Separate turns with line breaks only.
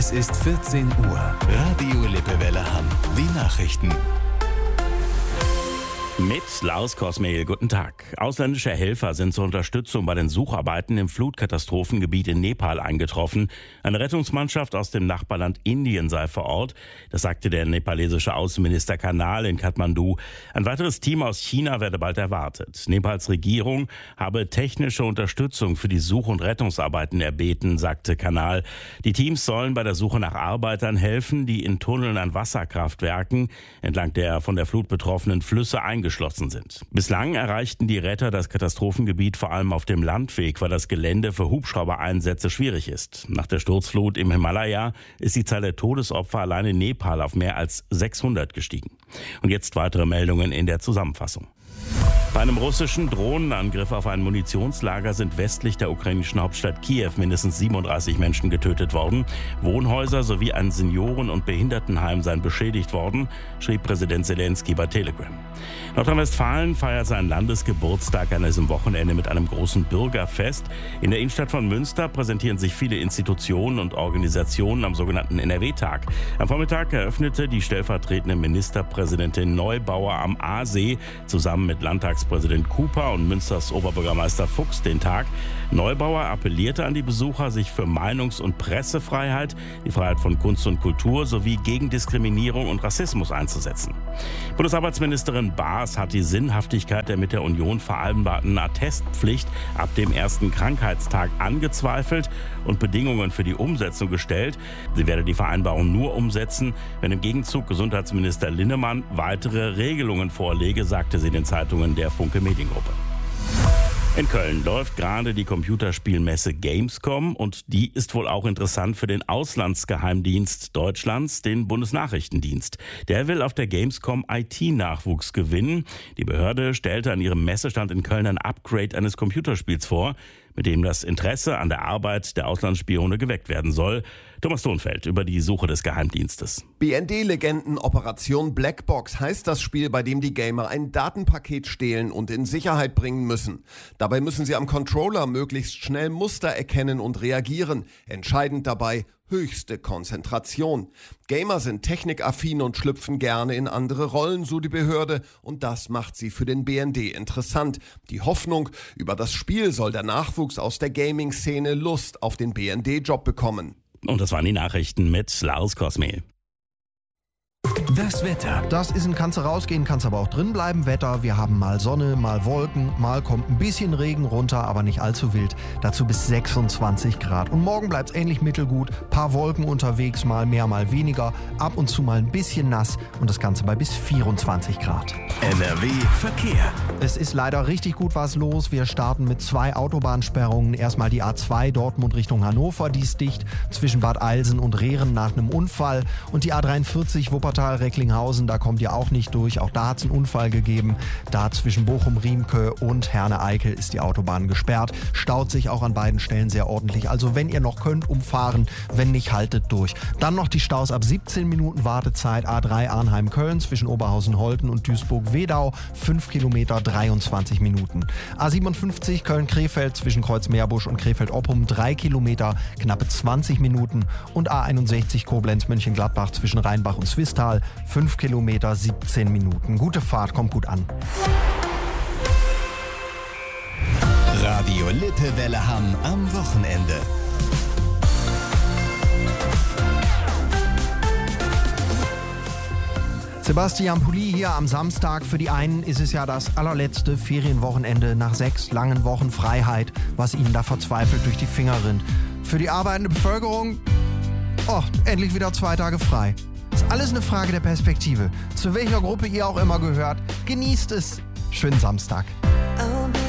Es ist 14 Uhr. Radio Lippewelle Hamm. Die Nachrichten.
Mit Lars Kosmehl, guten Tag. Ausländische Helfer sind zur Unterstützung bei den Sucharbeiten im Flutkatastrophengebiet in Nepal eingetroffen. Eine Rettungsmannschaft aus dem Nachbarland Indien sei vor Ort. Das sagte der nepalesische Außenminister Kanal in Kathmandu. Ein weiteres Team aus China werde bald erwartet. Nepals Regierung habe technische Unterstützung für die Such- und Rettungsarbeiten erbeten, sagte Kanal. Die Teams sollen bei der Suche nach Arbeitern helfen, die in Tunneln an Wasserkraftwerken entlang der von der Flut betroffenen Flüsse eingeschlossen sind. Bislang erreichten die Retter das Katastrophengebiet vor allem auf dem Landweg, weil das Gelände für Hubschraubereinsätze schwierig ist. Nach der Sturzflut im Himalaya ist die Zahl der Todesopfer allein in Nepal auf mehr als 600 gestiegen. Und jetzt weitere Meldungen in der Zusammenfassung. Bei einem russischen Drohnenangriff auf ein Munitionslager sind westlich der ukrainischen Hauptstadt Kiew mindestens 37 Menschen getötet worden. Wohnhäuser sowie ein Senioren- und Behindertenheim seien beschädigt worden, schrieb Präsident Zelensky bei Telegram. Nordrhein-Westfalen feiert seinen Landesgeburtstag an diesem Wochenende mit einem großen Bürgerfest. In der Innenstadt von Münster präsentieren sich viele Institutionen und Organisationen am sogenannten NRW-Tag. Am Vormittag eröffnete die stellvertretende Ministerpräsidentin Neubauer am Aasee zusammen mit Landtagspräsident Cooper und Münsters Oberbürgermeister Fuchs den Tag. Neubauer appellierte an die Besucher, sich für Meinungs- und Pressefreiheit, die Freiheit von Kunst und Kultur sowie gegen Diskriminierung und Rassismus einzusetzen. Bundesarbeitsministerin Baas hat die Sinnhaftigkeit der mit der Union vereinbarten Attestpflicht ab dem ersten Krankheitstag angezweifelt und Bedingungen für die Umsetzung gestellt. Sie werde die Vereinbarung nur umsetzen, wenn im Gegenzug Gesundheitsminister Linnemann weitere Regelungen vorlege, sagte sie den Zeitungen der Funke Mediengruppe. In Köln läuft gerade die Computerspielmesse Gamescom und die ist wohl auch interessant für den Auslandsgeheimdienst Deutschlands, den Bundesnachrichtendienst. Der will auf der Gamescom IT-Nachwuchs gewinnen. Die Behörde stellte an ihrem Messestand in Köln ein Upgrade eines Computerspiels vor, mit dem das Interesse an der Arbeit der Auslandsspione geweckt werden soll. Thomas Thonfeld über die Suche des Geheimdienstes.
BND-Legenden Operation Blackbox heißt das Spiel, bei dem die Gamer ein Datenpaket stehlen und in Sicherheit bringen müssen. Dabei müssen sie am Controller möglichst schnell Muster erkennen und reagieren. Entscheidend dabei: höchste Konzentration. Gamer sind technikaffin und schlüpfen gerne in andere Rollen, so die Behörde, und das macht sie für den BND interessant. Die Hoffnung, über das Spiel soll der Nachwuchs aus der Gaming-Szene Lust auf den BND-Job bekommen.
Und das waren die Nachrichten mit Lars Kosmehl.
Das Wetter.
Das ist kannst du rausgehen, kannst aber auch drin bleiben. Wetter, wir haben mal Sonne, mal Wolken, mal kommt ein bisschen Regen runter, aber nicht allzu wild. Dazu bis 26 Grad. Und morgen bleibt es ähnlich mittelgut. Paar Wolken unterwegs, mal mehr, mal weniger. Ab und zu mal ein bisschen nass und das Ganze bei bis 24 Grad.
NRW Verkehr.
Es ist leider richtig gut was los. Wir starten mit 2 Autobahnsperrungen. Erstmal die A2 Dortmund Richtung Hannover, die ist dicht. Zwischen Bad Eilsen und Rehren nach einem Unfall. Und die A43 Wuppertal-Recklinghausen, da kommt ihr auch nicht durch. Auch da hat es einen Unfall gegeben. Da zwischen Bochum-Riemke und Herne-Eickel ist die Autobahn gesperrt. Staut sich auch an beiden Stellen sehr ordentlich. Also wenn ihr noch könnt, umfahren. Wenn nicht, haltet durch. Dann noch die Staus ab 17 Minuten Wartezeit. A3 Arnheim-Köln zwischen Oberhausen-Holten und Duisburg-Wedau. 5 Kilometer, 23 Minuten. A57 Köln-Krefeld zwischen Kreuzmeerbusch und Krefeld-Oppum. 3 Kilometer, knappe 20 Minuten. Und A61 Koblenz-Mönchengladbach zwischen Rheinbach und Swisttal. 5 Kilometer, 17 Minuten. Gute Fahrt, kommt gut an.
Radio Lippewelle Hamm am Wochenende.
Sebastian Pulli hier am Samstag. Für die einen ist es ja das allerletzte Ferienwochenende nach 6 langen Wochen Freiheit, was ihnen da verzweifelt durch die Finger rinnt. Für die arbeitende Bevölkerung, endlich wieder 2 Tage frei. Ist alles eine Frage der Perspektive. Zu welcher Gruppe ihr auch immer gehört, genießt es. Schönen Samstag.